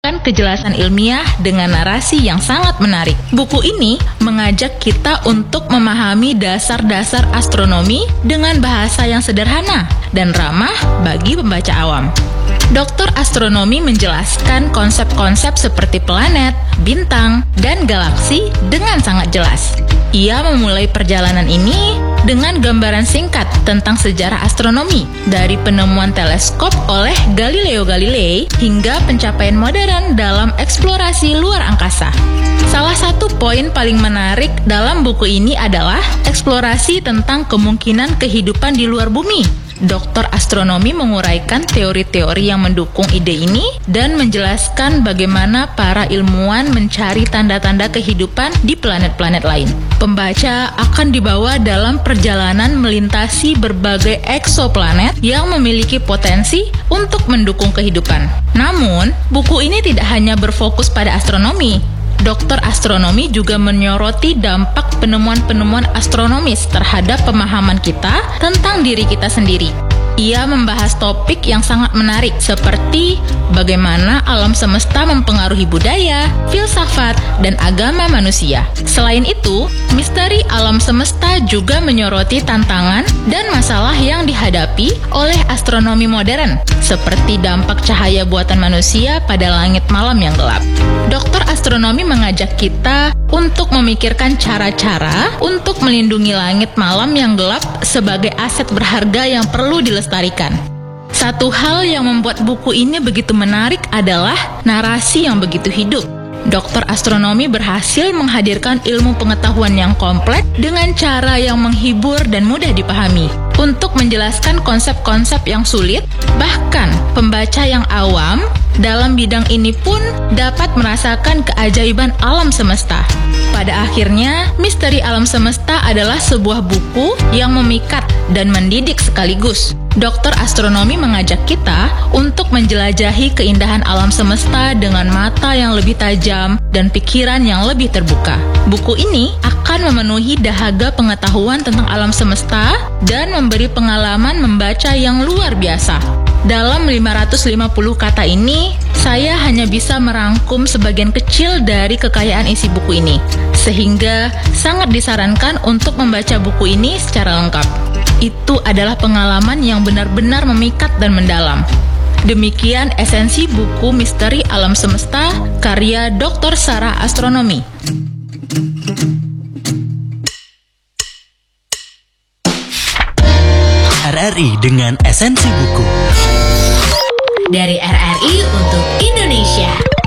memberikan kejelasan ilmiah dengan narasi yang sangat menarik. Buku ini mengajak kita untuk memahami dasar-dasar astronomi dengan bahasa yang sederhana dan ramah bagi pembaca awam. Doktor Astronomi menjelaskan konsep-konsep seperti planet, bintang, dan galaksi dengan sangat jelas. Ia memulai perjalanan ini dengan gambaran singkat tentang sejarah astronomi, dari penemuan teleskop oleh Galileo Galilei hingga pencapaian modern dalam eksplorasi luar angkasa. Salah satu poin paling menarik dalam buku ini adalah eksplorasi tentang kemungkinan kehidupan di luar bumi. Doktor Astronomi menguraikan teori-teori yang mendukung ide ini dan menjelaskan bagaimana para ilmuwan mencari tanda-tanda kehidupan di planet-planet lain. Pembaca akan dibawa dalam perjalanan melintasi berbagai eksoplanet yang memiliki potensi untuk mendukung kehidupan. Namun, buku ini tidak hanya berfokus pada astronomi. Doktor Astronomi juga menyoroti dampak penemuan-penemuan astronomis terhadap pemahaman kita tentang diri kita sendiri. Ia membahas topik yang sangat menarik seperti bagaimana alam semesta mempengaruhi budaya, filsafat, dan agama manusia. Selain itu, misteri alam semesta juga menyoroti tantangan dan masalah yang dihadapi oleh astronomi modern, seperti dampak cahaya buatan manusia pada langit malam yang gelap. Doktor Astronomi mengajak kita untuk memikirkan cara-cara untuk melindungi langit malam yang gelap sebagai aset berharga yang perlu dilestarikan. Satu hal yang membuat buku ini begitu menarik adalah narasi yang begitu hidup. Doktor Astronomi berhasil menghadirkan ilmu pengetahuan yang kompleks dengan cara yang menghibur dan mudah dipahami. Untuk menjelaskan konsep-konsep yang sulit, bahkan pembaca yang awam dalam bidang ini pun dapat merasakan keajaiban alam semesta. Pada akhirnya, Misteri Alam Semesta adalah sebuah buku yang memikat dan mendidik sekaligus. Doktor Astronomi mengajak kita untuk menjelajahi keindahan alam semesta dengan mata yang lebih tajam dan pikiran yang lebih terbuka. Buku ini akan memenuhi dahaga pengetahuan tentang alam semesta dan memberi pengalaman membaca yang luar biasa. Dalam 550 kata ini, saya hanya bisa merangkum sebagian kecil dari kekayaan isi buku ini, sehingga sangat disarankan untuk membaca buku ini secara lengkap. Itu adalah pengalaman yang benar-benar memikat dan mendalam. Demikian esensi buku Misteri Alam Semesta karya Dr. Sarah Astronomi. RRI dengan esensi buku. Dari RRI untuk Indonesia.